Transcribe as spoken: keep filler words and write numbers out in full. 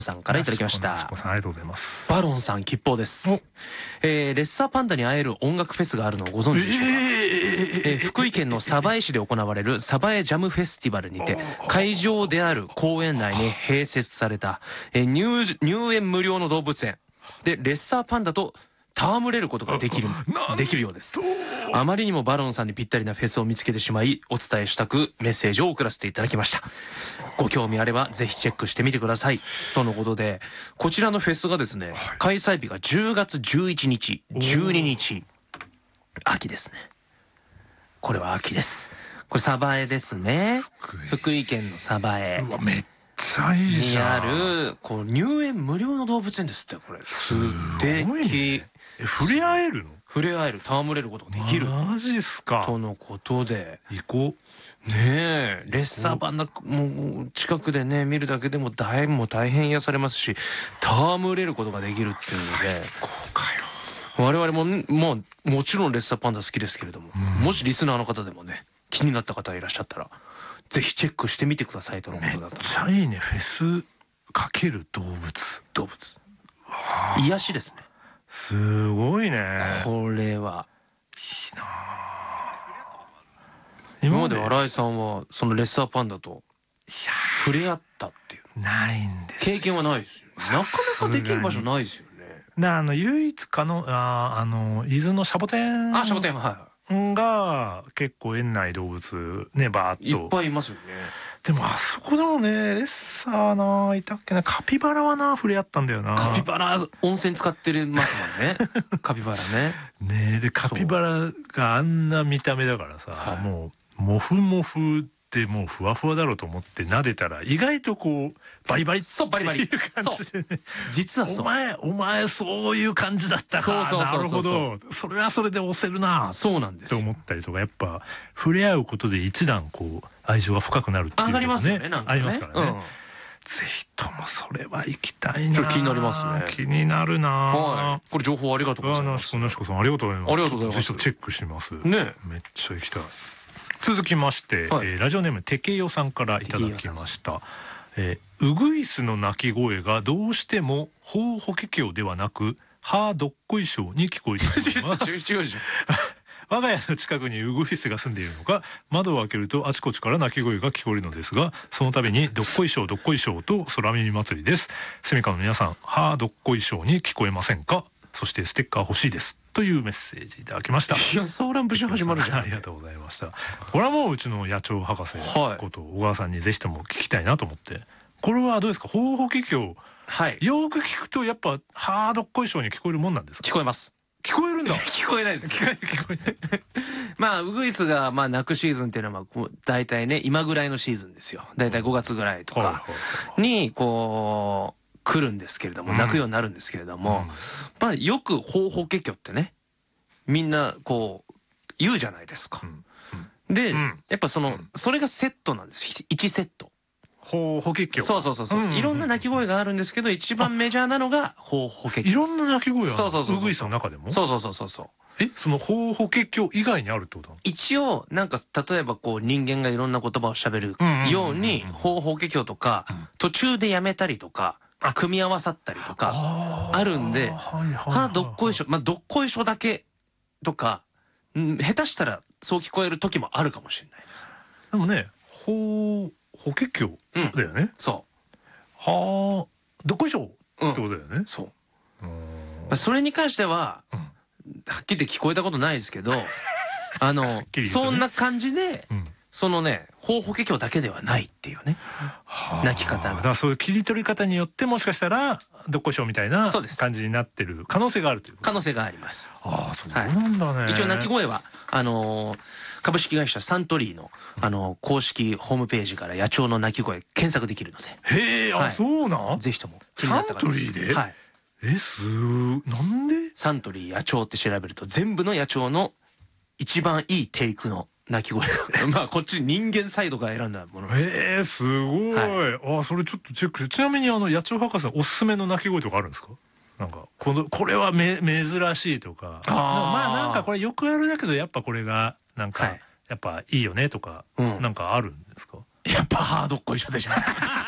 さんからいただきました。 なしこさんありがとうございます。 バロンさん吉報です。えー、レッサーパンダに会える音楽フェスがあるのをご存知でしょうか。えーえー、福井県の鯖江市で行われる鯖江ジャムフェスティバルにて会場である公園内に併設された、えー、入, 入園無料の動物園でレッサーパンダと戯れることができるできるようです。あまりにもバロンさんにぴったりなフェスを見つけてしまいお伝えしたくメッセージを送らせていただきました。ご興味あればぜひチェックしてみてくださいとのことで、こちらのフェスがですね、開催日がじゅうがつじゅういちにちじゅうににち、秋ですね。これは秋です。これ鯖江ですね。福井県の鯖江。 うわめっちゃいいじゃん。 にあるこう入園無料の動物園ですって。これ素敵。 え触れ合えるの？ 触れ合える、戯れることができる。 マジっすか。 とのことで行こう。ねえ、レッサーパンダもう近くでね見るだけでも大も大変癒されますし、戯れることができるっていうので、 こうかよ。 我々ももうもちろんレッサーパンダ好きですけれども、うん、もしリスナーの方でもね気になった方いらっしゃったらぜひチェックしてみてくださいとのことだと。 めっちゃいいね。フェスかける動物。 動物。癒しですね。 すごいね。 これはいいな。今まで新井さんはそのレッサーパンダと触れ合ったっていうないんです。 経験はないですよ。なかなかできる場所ないですよね。 なあの唯一かのああの伊豆のシャボテン。 あシャボテンはいが結構園内動物ねバーッといっぱいいますよね。 でもあそこでもねレッサーないたっけな。カピバラはな触れ合ったんだよな。 カピバラ温泉使ってますもんね。カピバラね。 ねえでカピバラがあんな見た目だからさ、はい、もうモフモフでもうふわふわだろうと思って撫でたら意外とこうバリバリそうバリバリっていう感じでね。実はそう。 お前お前そういう感じだったか。なるほど。それはそれで押せるな。 そうなんです。 って思ったりとかやっぱ触れ合うことで一段こう愛情が深くなるっていうことね。 上がりますよね。なんかね。 ありますからね。ぜひともそれは行きたいな。 ちょっと気になりますね。 気になるな。 はい。これ情報ありがとうございます。 なしこさんありがとうございます。 ありがとうございます。 ちょっとチェックします。 ね。 めっちゃ行きたい。続きまして、はいえー、ラジオネームてけよさんからいただきました。えー、ウグイスの鳴き声がどうしてもホウホケキョウではなくハードッコイショウに聞こえています。 違う違う我が家の近くにウグイスが住んでいるのか窓を開けるとあちこちから鳴き声が聞こえるのですが、その度にどっこいしょうどっこいしょうと空耳祭りです。セミカの皆さんハーどっこいしょうに聞こえませんか。そしてステッカー欲しいですというメッセージいただきました。 いやソーラン節始まるじゃん。 ありがとうございました。これはもううちの野鳥博士のことを小川さんにぜひとも聞きたいなと思って。これはどうですか。ホウホケキョウ、はい、よく聞くとやっぱハーどっこいしょうに聞こえるもんなんですか。 聞こえます。 聞こえるんだ。 聞こえないです。聞こえない。まあウグイスがまあ鳴くシーズンっていうのはまあ大体ね今ぐらいのシーズンですよ。大体ごがつぐらいとかにこう来るんですけれども、鳴くようになるんですけれども、まあよくホウホケキョウってねみんなこう言うじゃないですか。でやっぱそのそれがセットなんです。いちセット。 ホウホケキョウ。 そうそうそうそう。いろんな鳴き声があるんですけど一番メジャーなのがホウホケキョウ。 いろんな鳴き声ある。 そうそうそう。 ウグイスの中でも。 そうそうそうそうそう。 えそのホウホケキョウ以外にあるってことなの。 一応なんか例えばこう人間がいろんな言葉を喋るようにホウホケキョウとか途中でやめたりとか組み合わさったりとかあるんで、はどっこいしょまあどっこいしょだけとか下手したらそう聞こえる時もあるかもしれないです。 でもねホウホケキョウだよね。 そう。 はあどっこいしょってことだよね。 そう。それに関してははっきり聞こえたことないですけど、あのそんな感じで。そのねホウホケキョウだけではないっていうね鳴き方が。 だからそういう切り取り方によってもしかしたらどっこいしょみたいな感じになってる可能性があるという。 可能性があります。 ああそうなんだね。 一応鳴き声はあの株式会社サントリーのあの公式ホームページから野鳥の鳴き声検索できるので。 へえ、あそうなん。 ぜひともサントリーで。はい。えすなんでサントリー野鳥って調べると全部の野鳥の一番いいテイクの鳴き声がまあこっち人間サイドが選んだものです。 えー、すごい、はい、あそれちょっとチェックして。ちなみにあの野鳥博士おすすめの鳴き声とかあるんですか。なんかこのこれはめ珍しいとか。あまあなんかこれよくあるだけどやっぱこれがなんか、はい、やっぱいいよねとか、うん、なんかあるんですか。 やっぱハードっこいしょでしょ